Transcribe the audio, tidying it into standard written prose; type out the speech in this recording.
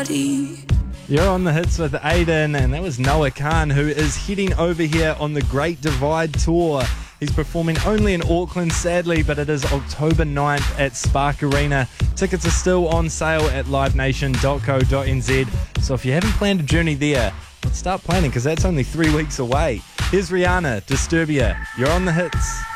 body. You're on the hits with Aiden, and that was Noah Khan, who is heading over here on the Great Divide Tour. He's performing only in Auckland, sadly, but it is October 9th at Spark Arena. Tickets are still on sale at livenation.co.nz. So if you haven't planned a journey there, let's start planning, because that's only 3 weeks away. Here's Rihanna, Disturbia. You're on the hits.